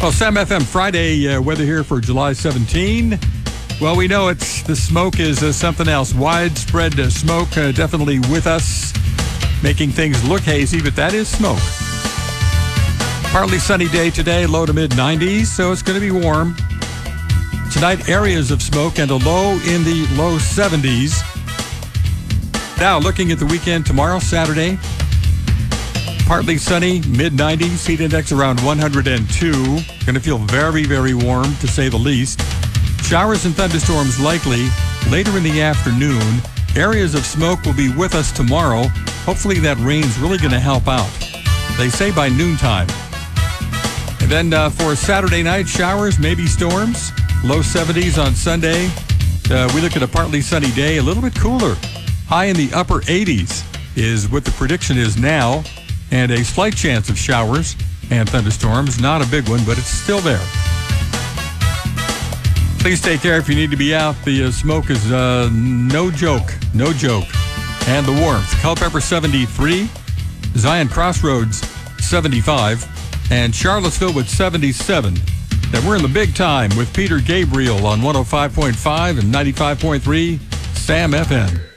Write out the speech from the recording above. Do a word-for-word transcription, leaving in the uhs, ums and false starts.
Well, Sam F M Friday uh, weather here for July seventeenth. Well, we know it's the smoke is uh, something else. Widespread uh, smoke uh, definitely with us, making things look hazy, but that is smoke. Partly sunny day today, low to mid nineties, so it's going to be warm. Tonight, areas of smoke and a low in the low seventies. Now, looking at the weekend tomorrow, Saturday, partly sunny, mid nineties, heat index around one hundred two. Going to feel very, very warm, to say the least. Showers and thunderstorms likely later in the afternoon. Areas of smoke will be with us tomorrow. Hopefully that rain's really going to help out. They say by noontime. And then uh, for Saturday night, showers, maybe storms. Low seventies on Sunday. Uh, we look at a partly sunny day, a little bit cooler. High in the upper eighties is what the prediction is now. And a slight chance of showers and thunderstorms. Not a big one, but it's still there. Please take care if you need to be out. The uh, smoke is uh, no joke. No joke. And the warmth. Culpeper seventy-three. Zion Crossroads seventy-five. And Charlottesville with seventy-seven. And we're in the big time with Peter Gabriel on one oh five point five and ninety-five point three Sam F M.